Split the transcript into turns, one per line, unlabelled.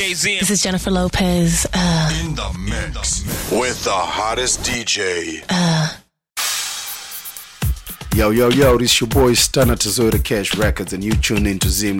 This is Jennifer Lopez.
In the mix with the hottest DJ.
Yo, this your boy Stunner Tazota Cash Records, and you tune in to Zim